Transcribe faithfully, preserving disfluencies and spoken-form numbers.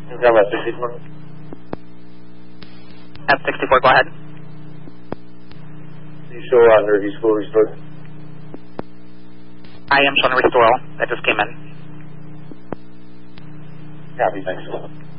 F sixty-four. F sixty-four, go ahead. You show on the review school restored. I am showing restore all. That just came in. Copy, thanks.